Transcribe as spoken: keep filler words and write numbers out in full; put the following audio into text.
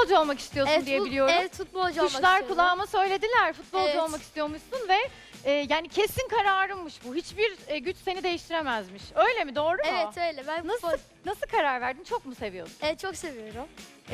futbolcu olmak istiyorsun Evet, diye fut- biliyorum. Evet, futbolcu olmak Kuşlar istiyorum. kulağıma söylediler. Futbolcu Evet. olmak istiyormuşsun ve e, yani kesin kararınmış bu. Hiçbir e, güç seni değiştiremezmiş. Öyle mi? Doğru mu? Evet öyle. Ben Nasıl futbol nasıl karar verdin? Çok mu seviyorsun? evet, çok seviyorum.